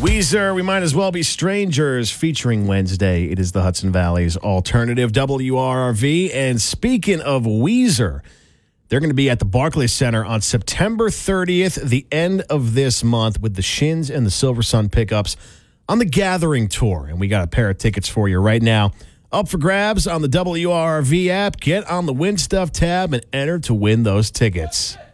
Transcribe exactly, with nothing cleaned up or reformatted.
Weezer, We Might As Well Be Strangers, featuring Wednesday. It is the Hudson Valley's alternative W R R V. And speaking of Weezer, they're going to be at the Barclays Center on September thirtieth, the end of this month, with the Shins and the Silver Sun Pickups on the Gathering Tour. And we got a pair of tickets for you right now. Up for grabs on the W R R V app. Get on the Win Stuff tab and enter to win those tickets.